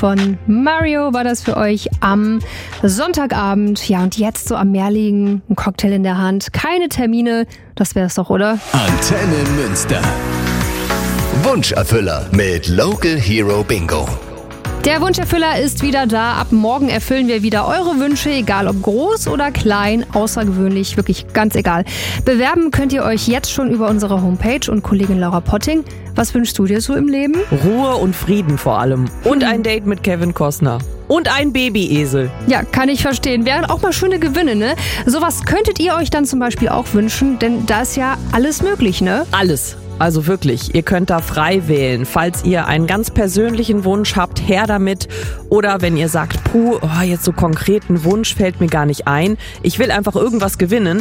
von Mario war das für euch am Sonntagabend. Ja, und jetzt so am Meer liegen, ein Cocktail in der Hand, keine Termine, das wär's doch, oder? Antenne Münster. Wunscherfüller mit Local Hero Bingo. Der Wunscherfüller ist wieder da. Ab morgen erfüllen wir wieder eure Wünsche, egal ob groß oder klein, außergewöhnlich, wirklich ganz egal. Bewerben könnt ihr euch jetzt schon über unsere Homepage und Kollegin Laura Potting. Was wünschst du dir so im Leben? Ruhe und Frieden vor allem. Und ein Date mit Kevin Costner. Und ein Babyesel. Ja, kann ich verstehen. Wären auch mal schöne Gewinne, ne? Sowas könntet ihr euch dann zum Beispiel auch wünschen, denn da ist ja alles möglich, ne? Alles. Also wirklich, ihr könnt da frei wählen. Falls ihr einen ganz persönlichen Wunsch habt, her damit. Oder wenn ihr sagt, jetzt so konkreten Wunsch fällt mir gar nicht ein. Ich will einfach irgendwas gewinnen.